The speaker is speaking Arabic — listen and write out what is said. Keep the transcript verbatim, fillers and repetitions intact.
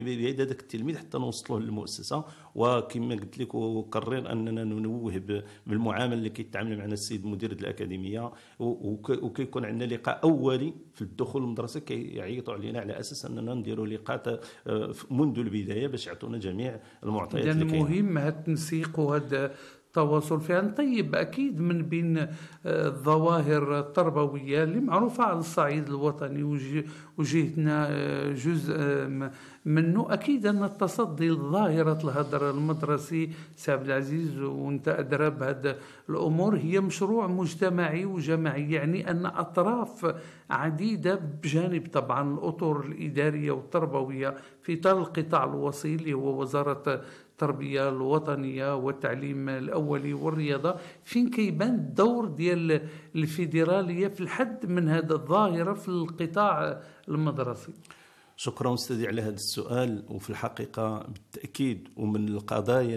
بيد هذاك التلميذ حتى نوصلوه للمؤسسه. وكما قلت لك وكرر اننا ننوه بالمعامله اللي كيتعامل معنا السيد مدير الاكاديميه، وكيكون عندنا لقاء اولي في الدخول للمدرسه كيعيطوا علينا على اساس اننا نديروا لقاء منذ البدايه باش يعطونا جميع المعطيات اللي كاينه. مهم هذا التنسيق وهذا التواصل فيها. طيب أكيد من بين الظواهر التربوية اللي معروفة على الصعيد الوطني وجهتنا جزء منه، أكيد أن التصدي لظاهرة الهدر المدرسي سي عبد العزيز وأنت أدرى بهذه الأمور هي مشروع مجتمعي وجماعي، يعني أن أطراف عديدة بجانب طبعا الأطر الإدارية والتربوية في إطار القطاع الوصي اللي هو وزارة التربية الوطنية والتعليم الأولي والرياضة، فين كيبان الدور ديال الفيدرالية في الحد من هذا الظاهرة في القطاع المدرسي. شكرا أستاذي على هذا السؤال. وفي الحقيقة بالتأكيد ومن القضايا